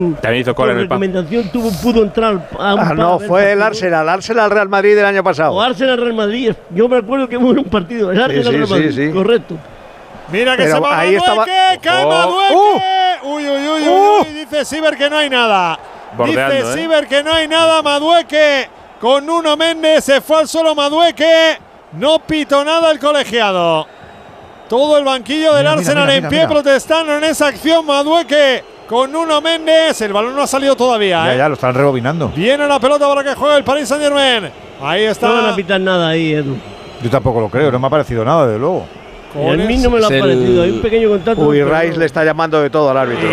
También hizo cola en el recomendación pudo entrar a no, fue el Arsenal Real Madrid del año pasado. O Arsenal Real Madrid. Yo me acuerdo que hubo un partido. El Arsenal Real Madrid. Sí. Correcto. Mira que pero se va ahí Madueque, cae Madueque. Uy, dice Siver que no hay nada. Bordeando, dice Siver que no hay nada. Madueque con Nuno Méndez, se fue al suelo Madueque. No pitó nada el colegiado. Todo el banquillo del Arsenal en pie protestando en esa acción. Madueque con Nuno Méndez. El balón no ha salido todavía. Ya, lo están rebobinando. Viene la pelota para que juegue el Paris Saint-Germain. Ahí está. No van a pitar nada ahí, Edu. Yo tampoco lo creo, no me ha parecido nada, desde luego. A mí no me lo ha parecido, hay un pequeño contacto. Uy, Rice le está llamando de todo al árbitro.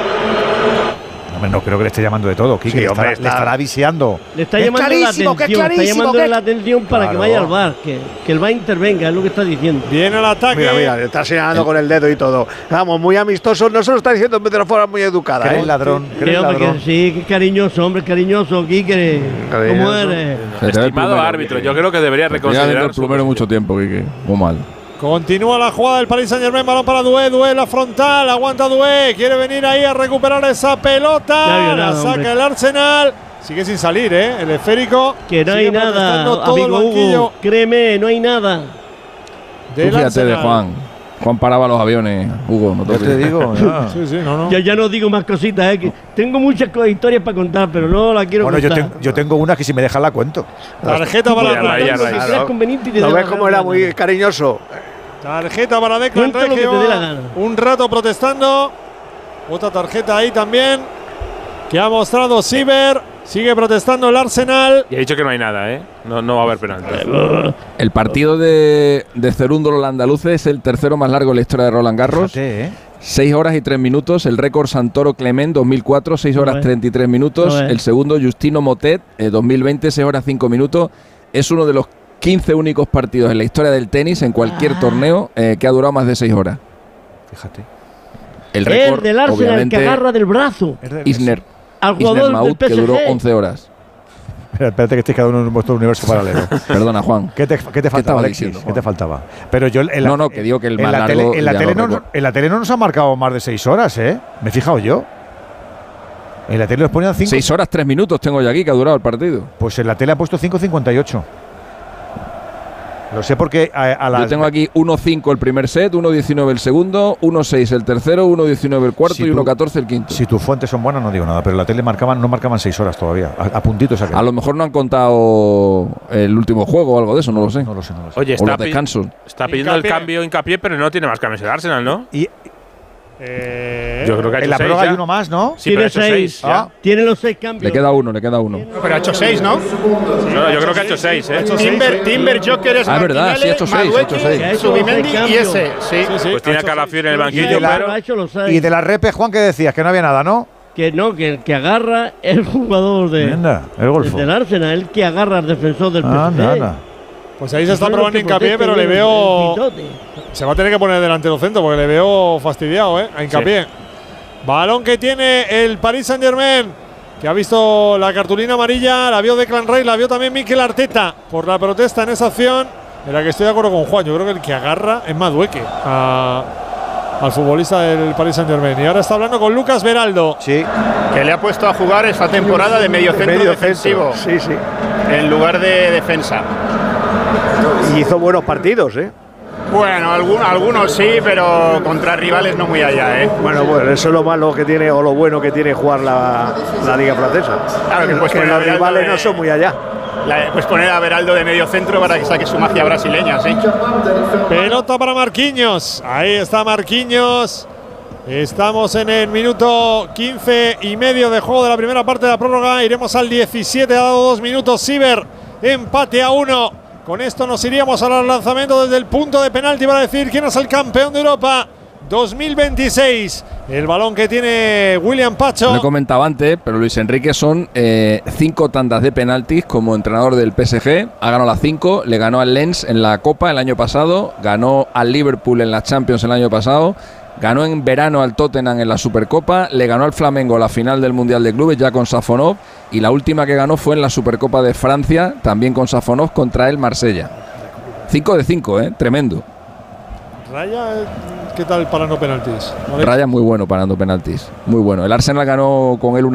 No creo que le esté llamando de todo, Quique, le estará viseando. Le está llamando la atención, está llamando la atención para que vaya al VAR, que el VAR intervenga, es lo que está diciendo. Viene el ataque. Mira, le está señalando con el dedo y todo. Vamos, muy amistoso, no se lo está diciendo de una forma muy educada. ¿Cree el ladrón? Sí, que cariñoso, hombre, cariñoso, Quique. ¿Cómo eres? Estimado árbitro, yo creo que debería reconsiderar el plumero mucho tiempo, Quique. Muy mal. Continúa la jugada del Paris Saint-Germain, balón para Doué, la frontal, aguanta Doué, quiere venir ahí a recuperar esa pelota, la saca el Arsenal, sigue sin salir, el esférico. Que no hay nada, amigo Hugo, créeme, no hay nada. Fíjate de Juan paraba los aviones, Hugo, no te digo. No. Ya no digo más cositas, que tengo muchas historias para contar, pero no la quiero contar. Bueno, yo tengo una que si me dejan la cuento. Tarjeta para Raya. ¿No ves cómo era muy cariñoso? Tarjeta para Declan Reggio, un rato protestando. Otra tarjeta ahí también que ha mostrado Siver. Sigue protestando el Arsenal. Y ha dicho que no hay nada, no va a haber penalti. El partido de Cerúndolo los andaluces es el tercero más largo en la historia de Roland Garros. 6 horas y 3 minutos. El récord Santoro Clement 2004, 6 horas 33 minutos. El segundo Justino Motet 2020, 6 horas 5 minutos. Es uno de los 15 únicos partidos en la historia del tenis en cualquier torneo que ha durado más de 6 horas. Fíjate. El récord del Arsenal que agarra del brazo. Isner Mahut, que duró 11 horas. Espérate que estéis cada uno en vuestro universo paralelo. Perdona, Juan. ¿Qué te faltaba, Alexis? ¿Qué te faltaba? Pero yo que digo que el más largo. En la tele no nos ha marcado más de 6 horas, Me he fijado yo. En la tele nos ponían 5. 6 horas 3 minutos tengo yo aquí que ha durado el partido. Pues en la tele ha puesto 5:58. Lo sé porque yo tengo aquí 1:5 el primer set, 1:19 el segundo, 1:6 el tercero, 1:19 el cuarto y 1:14 el quinto. Si tus fuentes son buenas no digo nada, pero en la tele no marcaban 6 horas todavía, a puntitos. A lo mejor no han contado el último juego o algo de eso, no lo sé. Oye, está pidiendo el cambio Hincapié, pero no tiene más cambios el Arsenal, ¿no? Yo creo que en la prórroga hay uno más, ¿no? Sí, tiene 6. Tiene los 6 cambios. Le queda uno. Pero ha hecho 6, ¿no? No, yo creo que ha hecho 6, Timber, Joker, es verdad, sí ha hecho 6. Subimendi y ese. Sí. Pues tiene a Calafiori en el banquillo. Y de la Repe, Juan, que decías que no había nada, ¿no? Que no, que el que agarra el jugador del Arsenal, el que agarra al defensor del PSG. Pues ahí se está probando Hincapié, pero le veo. Se va a tener que poner delantero centro porque le veo fastidiado, a Hincapié. Sí. Balón que tiene el Paris Saint-Germain, que ha visto la cartulina amarilla, la vio Declan Rice, la vio también Mikel Arteta por la protesta en esa acción, en la que estoy de acuerdo con Juan. Yo creo que el que agarra es Madueque al futbolista del Paris Saint-Germain. Y ahora está hablando con Lucas Beraldo. Sí, que le ha puesto a jugar esta temporada de mediocentro defensivo. Sí. En lugar de defensa. Y hizo buenos partidos, Bueno, algunos sí, pero contra rivales no muy allá, Bueno, eso es lo malo que tiene, o lo bueno que tiene jugar la Liga Francesa. Claro, que los rivales no son muy allá. Pues poner a Beraldo de medio centro para que saque su magia brasileña, sí. Pelota para Marquinhos. Ahí está Marquinhos. Estamos en el minuto 15 y medio de juego de la primera parte de la prórroga. Iremos al 17, ha dado 2 minutos. Siver, empate a 1. Con esto nos iríamos al lanzamiento desde el punto de penalti para decir quién es el campeón de Europa 2026. El balón que tiene William Pacho. Lo he comentado antes, pero Luis Enrique son 5 tandas de penaltis como entrenador del PSG. Ha ganado las 5, le ganó al Lens en la Copa el año pasado, ganó al Liverpool en la Champions el año pasado, ganó en verano al Tottenham en la Supercopa, le ganó al Flamengo la final del Mundial de Clubes ya con Safonov, y la última que ganó fue en la Supercopa de Francia, también con Safonov contra el Marsella. 5 de 5, tremendo. Raya ¿qué tal parando penaltis? Raya muy bueno parando penaltis. Muy bueno. El Arsenal ganó con él una